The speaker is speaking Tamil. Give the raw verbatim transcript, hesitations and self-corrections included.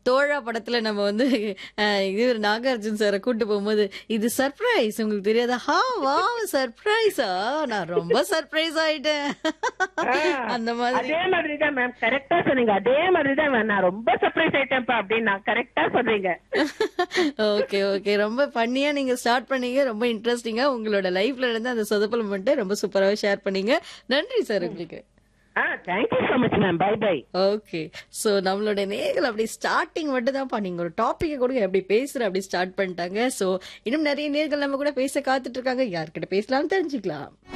தோழா படத்துல நம்ம வந்து அஹ், இது நாகார்ஜுன் சாரை கூட்டு போகும்போது இது சர்ப்ரைஸ் உங்களுக்கு தெரியாதா? ஹா வா சர்ப்ரைஸா நான் ரொம்ப சர்ப்ரைஸ் ஆயிட்டேன். ஆ, அந்த மாதிரி. அதே மாதிரிதான் மேம், கரெக்டா சொன்னீங்க. அதே மாதிரிதான் ma'am. நான் ரொம்ப சர்ப்ரைஸ் ஆயிட்டேன்ப்பா அப்படின்னு நான் கரெக்டா சொல்றீங்க. ஓகே ஓகே ரொம்ப ஃபன்னியா நீங்க ஸ்டார்ட் பண்ணீங்க. ரொம்ப இன்ட்ரெஸ்டிங்கா உங்களோட லைஃப்ல இருந்து அந்த சொதப்பல் மட்டும் ரொம்ப சூப்பராவே ஷேர் பண்ணீங்க. நன்றி சார் உங்களுக்கு. ஆ, thank you so much ma'am. By by. Okay. So நம்மளோட நேயர்கள் அப்படி ஸ்டார்டிங் மட்டும் தான்ப்பா நீங்க ஒரு டாபிக் கொடுங்க எப்படி பேசுற அப்படி ஸ்டார்ட் பண்ணிட்டாங்க. சோ இன்னும் நிறைய நேயர்கள் நம்ம கூட பேச காத்துட்டு இருக்காங்க. யார்கிட்ட பேசலாம்னு தெரிஞ்சுக்கலாம்.